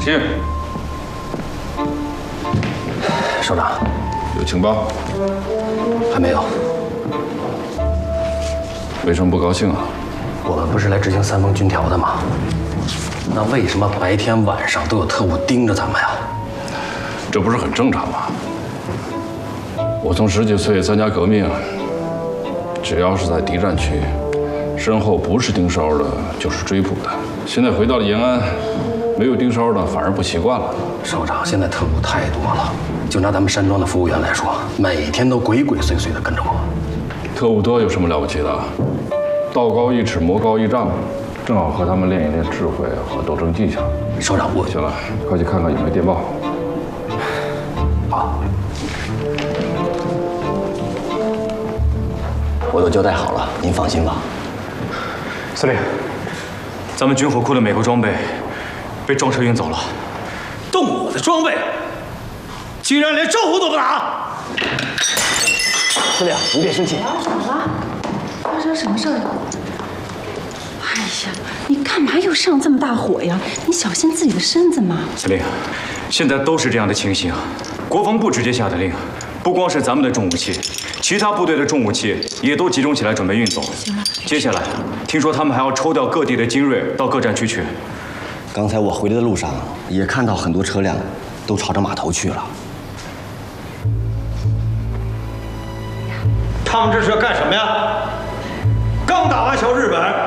进。 首长， 有情报？ 还没有。 为什么不高兴啊？ 我们不是来执行三封军条的吗？那为什么白天晚上都有特务盯着咱们呀？ 这不是很正常吗？我从10几岁参加革命，只要是在敌占区，身后不是盯梢的，就是追捕的。现在回到了延安，没有盯梢的反而不习惯了。 首长，现在特务太多了，就拿咱们山庄的服务员来说，每天都鬼鬼祟祟的跟着我。 特务多有什么了不起的？道高一尺，魔高一丈，正好和他们练一练智慧和斗争技巧。 首长，我行了，快去看看有没有电报。 好，我都交代好了，您放心吧。 司令，咱们军火库的美国装备被装车运走了。 动我的装备，居然连政务都不拿！ 司令，您别生气。 怎么了？发生什么事儿了？哎呀，你干嘛又上这么大火呀？你小心自己的身子嘛。 司令，现在都是这样的情形，国防部直接下的令，不光是咱们的重武器，其他部队的重武器也都集中起来准备运走。 行了， 接下来听说他们还要抽调各地的精锐到各战区去。 刚才我回来的路上也看到很多车辆都朝着码头去了。 他们这是要干什么呀？刚打完小日本，